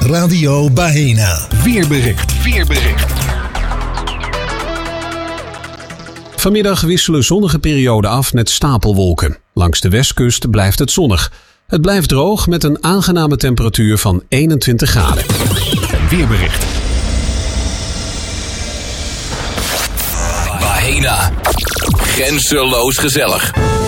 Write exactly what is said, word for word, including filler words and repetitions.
Radio Baena. Weerbericht. Weerbericht. Vanmiddag wisselen zonnige perioden af met stapelwolken. Langs de westkust blijft het zonnig. Het blijft droog met een aangename temperatuur van eenentwintig graden. Weerbericht. Baena. Grenzeloos gezellig.